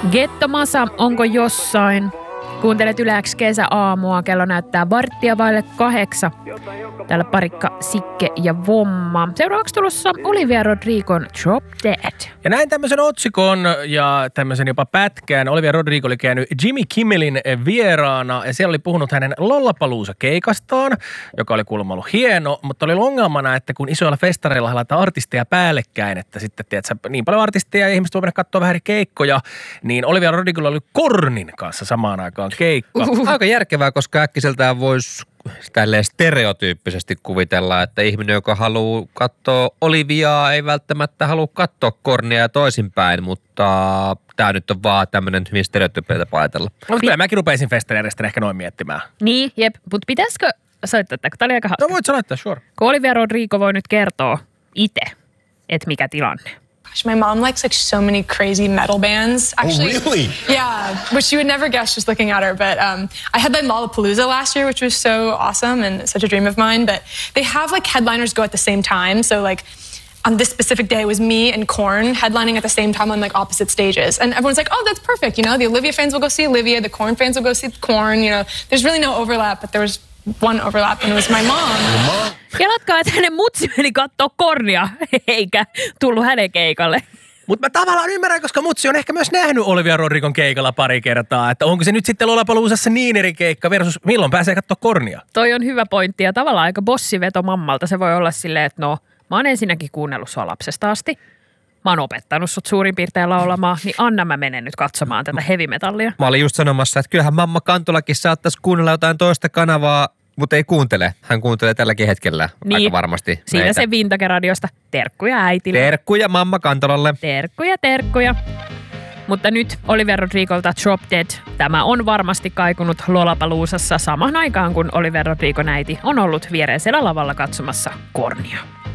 Gettomasa, onko jossain? Kuuntelet Yle X kesäaamua, kello näyttää 7:15. Täällä parikka, Sikke ja Vomma. Seuraavaksi tulossa Olivia Rodrigon Drop Dead. Ja näin tämmöisen otsikon ja tämmöisen jopa pätkään. Olivia Rodrigo oli käynyt Jimmy Kimmelin vieraana ja siellä oli puhunut hänen Lollapalooza-keikastaan, joka oli kuulemma ollut hieno, mutta oli ongelmana, että kun isoilla festareilla laitetaan artisteja päällekkäin, että sitten tiedätkö, niin paljon artisteja ja ihmiset voi mennä katsoa vähän eri keikkoja, niin Olivia Rodrigolla oli Kornin kanssa samaan aikaan keikka. Aika järkevää, koska äkkiseltään voisi tälleen stereotyyppisesti kuvitella, että ihminen, joka haluaa katsoa Oliviaa, ei välttämättä halua katsoa Kornia ja toisinpäin, mutta tämä nyt on vaan tämmöinen hyvin stereotyyppinen tapa ajatella. No, kyllä mäkin rupeisin festarijärjestön ehkä noin miettimään. Niin, jep, mutta pitäisikö soittaa, kun tämä oli aika hauska. No voit sä laittaa, sure. Kun Olivia Rodrigo voi nyt kertoa itse, että mikä tilanne. My mom likes like so many crazy metal bands. Actually, Oh, really? Yeah, which you would never guess just looking at her. But I headlined Lollapalooza last year, which was so awesome and such a dream of mine. But they have like headliners go at the same time. So like on this specific day, it was me and Korn headlining at the same time on like opposite stages. And everyone's like, oh, that's perfect. You know, the Olivia fans will go see Olivia. The Korn fans will go see Korn. You know, there's really no overlap, but there was one overlap and it was my mom. Kelatkaa, että hänen mutsi meni kattoo Kornia, eikä tullut hänen keikalle. Mutta mä tavallaan ymmärrän, koska mutsi on ehkä myös nähnyt Olivia Rodrigon keikalla pari kertaa, että onko se nyt sitten Lollapaloozassa niin eri keikka versus milloin pääsee katsoa Kornia? Toi on hyvä pointti ja tavallaan aika bossiveto mammalta. Se voi olla silleen, että no mä oon ensinnäkin kuunnellut sua lapsesta asti. Mä oon opettanut sut suurin piirtein laulamaan, niin anna mä menen nyt katsomaan tätä heavy-metallia. Mä olin just sanomassa, että kyllähän mamma Kantolakin saattaisi kuunnella jotain toista kanavaa, mutta ei kuuntele. Hän kuuntelee tälläkin hetkellä niin, aika varmasti siinä meitä. se Vintage-radiosta. Terkkuja äitille. Terkkuja mamma Kantolalle. Terkkuja. Mutta nyt Olivia Rodrigolta Drop Dead. Tämä on varmasti kaikunut Lollapaloozassa samaan aikaan, kun Olivia Rodrigon äiti on ollut viereisellä lavalla katsomassa Kornia.